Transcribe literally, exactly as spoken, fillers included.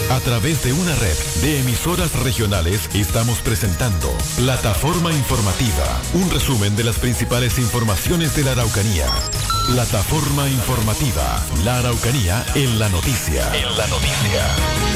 A través de una red de emisoras regionales estamos presentando Plataforma Informativa, un resumen de las principales informaciones de la Araucanía. Plataforma Informativa, la Araucanía en la noticia. En la noticia.